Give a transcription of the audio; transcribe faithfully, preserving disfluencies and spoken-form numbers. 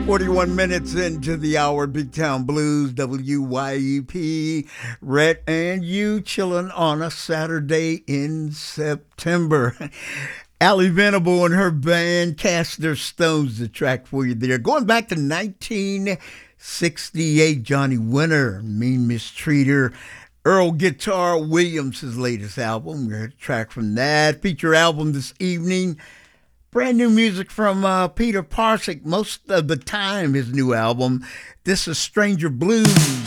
forty-one minutes into the hour, Big Town Blues, W Y E P, Rhett and you chilling on a Saturday in September. Allie Venable and her band Cast Their Stones, the track for you there. Going back to nineteen sixty-eight, Johnny Winter, Mean Mistreater. Earl Guitar Williams, his latest album. We heard a track from that. Feature album this evening. Brand new music from uh, Peter Parcek, most of the time his new album. This is Stranger Blues.